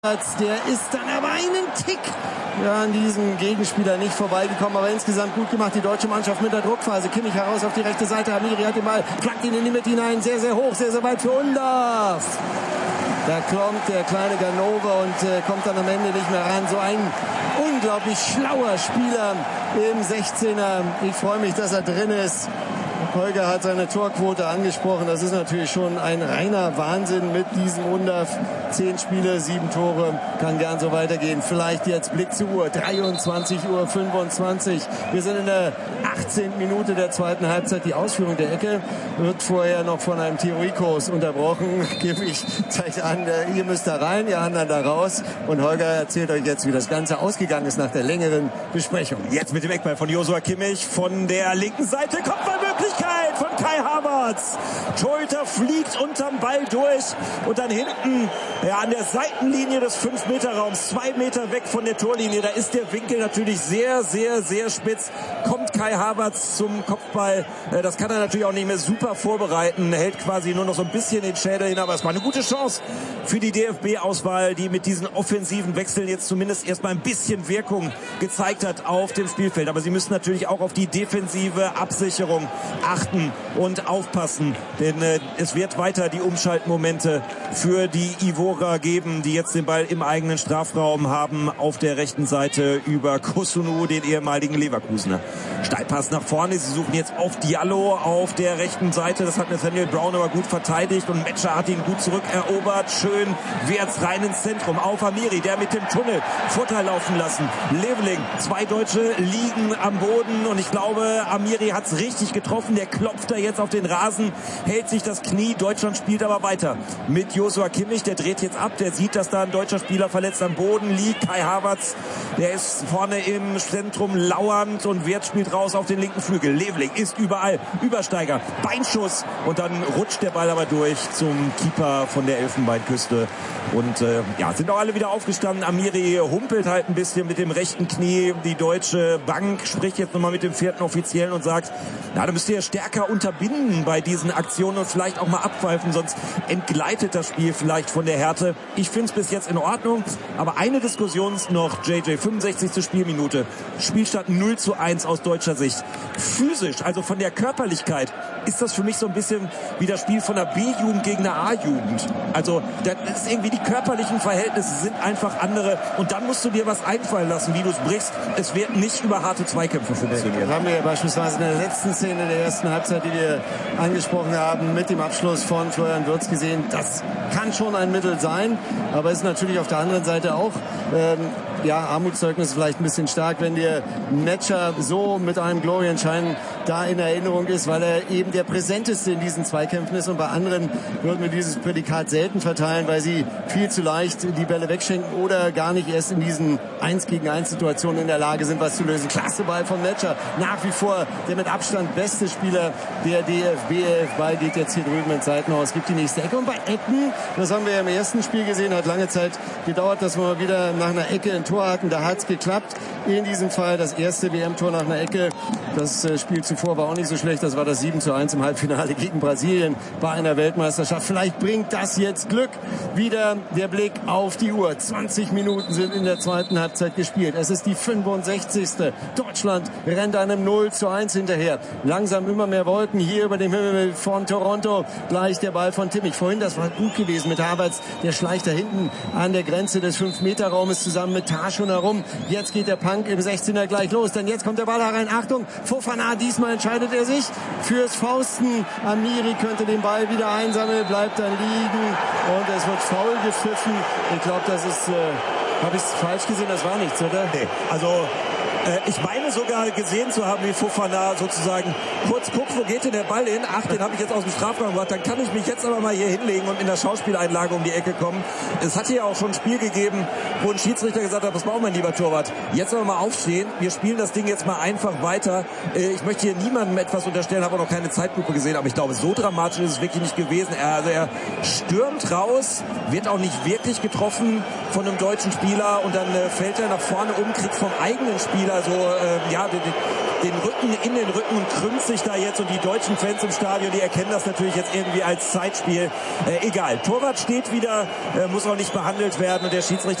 Der ist dann aber einen Tick an diesem Gegenspieler nicht vorbeigekommen, aber insgesamt gut gemacht. Die deutsche Mannschaft mit der Druckphase. Kimmich heraus auf die rechte Seite. Amiri hat den Ball, flankt ihn in die Mitte hinein. Sehr, sehr hoch, sehr, sehr weit für Undav. Da kommt der kleine Ganova und kommt dann am Ende nicht mehr ran. So ein unglaublich schlauer Spieler im 16er. Ich freue mich, dass er drin ist. Holger hat seine Torquote angesprochen. Das ist natürlich schon ein reiner Wahnsinn mit diesem Undav. 10 Spiele, 7 Tore. Kann gern so weitergehen. Vielleicht jetzt Blick zur Uhr. 23:25 Uhr. Wir sind in der 18. Minute der zweiten Halbzeit. Die Ausführung der Ecke wird vorher noch von einem Theoriekurs unterbrochen. Kimmich zeigt an, ihr müsst da rein, ihr anderen da raus. Und Holger erzählt euch jetzt, wie das Ganze ausgegangen ist nach der längeren Besprechung. Jetzt mit dem Eckball von Joshua Kimmich von der linken Seite. Kopfballmöglichkeit von Kai Havertz. Torhüter fliegt unterm Ball durch und dann hinten an der Seitenlinie des 5-Meter-Raums, 2 Meter weg von der Torlinie, da ist der Winkel natürlich sehr, sehr, sehr spitz. Kommt Kai Havertz zum Kopfball, das kann er natürlich auch nicht mehr super vorbereiten, hält quasi nur noch so ein bisschen den Schädel hin, aber es war eine gute Chance für die DFB-Auswahl, die mit diesen offensiven Wechseln jetzt zumindest erstmal ein bisschen Wirkung gezeigt hat auf dem Spielfeld. Aber sie müssen natürlich auch auf die defensive Absicherung achten und aufpassen, denn es wird weiter die Umschaltmomente für die Ivora geben, die jetzt den Ball im eigenen Strafraum haben, auf der rechten Seite über Kusunu, den ehemaligen Leverkusener. Steilpass nach vorne, sie suchen jetzt auf Diallo auf der rechten Seite, das hat Nathaniel Brown aber gut verteidigt und Metscher hat ihn gut zurückerobert, schön wärts rein ins Zentrum, auf Amiri, der mit dem Tunnel Vorteil laufen lassen. Leveling, 2 Deutsche liegen am Boden und ich glaube, Amiri hat's richtig getroffen, der klopft da jetzt auf den Rasen, hält sich das Knie, Deutschland spielt aber weiter mit Joshua Kimmich, der dreht jetzt ab, der sieht, dass da ein deutscher Spieler verletzt am Boden liegt, Kai Havertz, der ist vorne im Zentrum lauernd und Wirtz spielt raus auf den linken Flügel, Leveling ist überall, Übersteiger, Beinschuss und dann rutscht der Ball aber durch zum Keeper von der Elfenbeinküste und sind auch alle wieder aufgestanden, Amiri humpelt halt ein bisschen mit dem rechten Knie, die deutsche Bank spricht jetzt nochmal mit dem 4. Offiziellen und sagt, na, da müsst ihr stärker unterbinden bei diesen Aktionen und vielleicht auch mal abpfeifen, sonst entgleitet das Spiel vielleicht von der Härte. Ich finde es bis jetzt in Ordnung, aber eine Diskussion noch, JJ, 65. Spielminute, Spielstand 0:1 aus deutscher Sicht. Physisch, also von der Körperlichkeit, ist das für mich so ein bisschen wie das Spiel von der B-Jugend gegen der A-Jugend. Also das ist irgendwie, die körperlichen Verhältnisse sind einfach andere und dann musst du dir was einfallen lassen, wie du es brichst. Es wird nicht über harte Zweikämpfe funktionieren. Das haben wir ja beispielsweise in der letzten Szene der ersten Halbzeit, die wir angesprochen haben, mit dem Abschluss von Florian Wirtz gesehen. Das kann schon ein Mittel sein, aber ist natürlich auf der anderen Seite auch Armutszeugnis vielleicht ein bisschen stark, wenn dir Metscher so mit einem Glorienschein da in Erinnerung ist, weil er eben der präsenteste in diesen Zweikämpfen ist und bei anderen würden wir dieses Prädikat selten verteilen, weil sie viel zu leicht die Bälle wegschenken oder gar nicht erst in diesen 1-gegen-1 Situationen in der Lage sind, was zu lösen. Klasse Ball von Metscher, nach wie vor der mit Abstand beste Spieler der DFB. Ball geht jetzt hier drüben ins Seitenhaus, gibt die nächste Ecke und bei Ecken, das haben wir ja im ersten Spiel gesehen, hat lange Zeit gedauert, dass wir wieder nach einer Ecke ein Tor hatten, da hat's geklappt. In diesem Fall das erste WM-Tor nach einer Ecke. Das Spiel zuvor war auch nicht so schlecht. Das war das 7:1 im Halbfinale gegen Brasilien bei einer Weltmeisterschaft. Vielleicht bringt das jetzt Glück. Wieder der Blick auf die Uhr. 20 Minuten sind in der zweiten Halbzeit gespielt. Es ist die 65. Deutschland rennt einem 0:1 hinterher. Langsam immer mehr Wolken hier über dem Himmel von Toronto. Gleich der Ball von Kimmich. Vorhin, das war gut gewesen mit Havertz. Der schleicht da hinten an der Grenze des 5-Meter-Raumes zusammen mit Taschun herum. Jetzt geht der Punk im 16er gleich los, denn jetzt kommt der Ball herein. Achtung, Fofana, diesmal entscheidet er sich fürs Fausten. Amiri könnte den Ball wieder einsammeln, bleibt dann liegen und es wird faul gepfiffen. Ich glaube, das ist, habe ich es falsch gesehen, das war nichts, oder? Nee, also ich meine sogar gesehen zu haben, wie Fofana sozusagen kurz guckt, wo geht denn der Ball hin? Ach, den habe ich jetzt aus dem Strafraum gemacht. Dann kann ich mich jetzt aber mal hier hinlegen und in der Schauspieleinlage um die Ecke kommen. Es hat hier auch schon ein Spiel gegeben, wo ein Schiedsrichter gesagt hat, was braucht mein lieber Torwart? Jetzt aber mal aufstehen. Wir spielen das Ding jetzt mal einfach weiter. Ich möchte hier niemandem etwas unterstellen, habe auch noch keine Zeitlupe gesehen, aber ich glaube, so dramatisch ist es wirklich nicht gewesen. Er stürmt raus, wird auch nicht wirklich getroffen von einem deutschen Spieler und dann fällt er nach vorne um, kriegt vom eigenen Spieler so, den Rücken in den Rücken und krümmt sich da jetzt. Und die deutschen Fans im Stadion, die erkennen das natürlich jetzt irgendwie als Zeitspiel. Egal, Torwart steht wieder, muss auch nicht behandelt werden. Und der Schiedsrichter